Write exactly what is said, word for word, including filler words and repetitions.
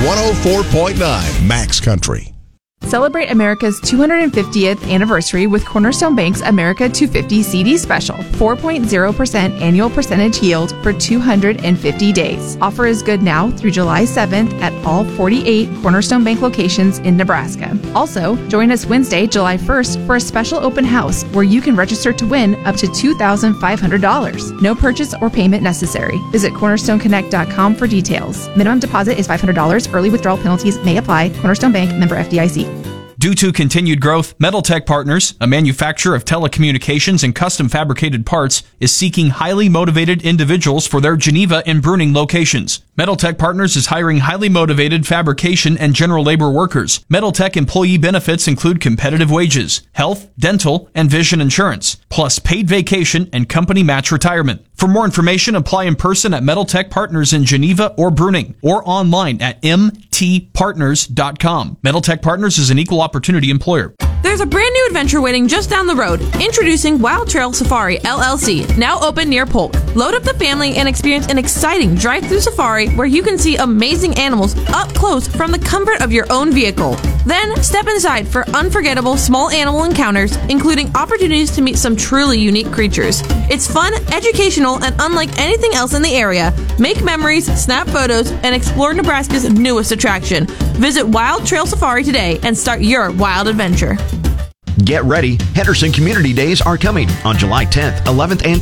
one oh four point nine Max Country. Celebrate America's two hundred fiftieth anniversary with Cornerstone Bank's America two fifty C D special. four point zero percent annual percentage yield for two hundred fifty days. Offer is good now through July seventh at all forty-eight Cornerstone Bank locations in Nebraska. Also, join us Wednesday, July first for a special open house where you can register to win up to two thousand five hundred dollars. No purchase or payment necessary. Visit cornerstone connect dot com for details. Minimum deposit is five hundred dollars. Early withdrawal penalties may apply. Cornerstone Bank, member F D I C. Due to continued growth, Metaltech Partners, a manufacturer of telecommunications and custom fabricated parts, is seeking highly motivated individuals for their Geneva and Bruning locations. Metaltech Partners is hiring highly motivated fabrication and general labor workers. Metaltech employee benefits include competitive wages, health, dental, and vision insurance, plus paid vacation and company match retirement. For more information, apply in person at Metaltech Partners in Geneva or Bruning, or online at m t partners dot com. Metaltech Partners is an equal opportunity employer. There's a brand new adventure waiting just down the road. Introducing Wild Trail Safari, L L C, now open near Polk. Load up the family and experience an exciting drive-through safari where you can see amazing animals up close from the comfort of your own vehicle. Then, step inside for unforgettable small animal encounters, including opportunities to meet some truly unique creatures. It's fun, educational, and unlike anything else in the area. Make memories, snap photos, and explore Nebraska's newest attraction. Visit Wild Trail Safari today and start your wild adventure. Get ready. Henderson Community Days are coming on July tenth, eleventh, and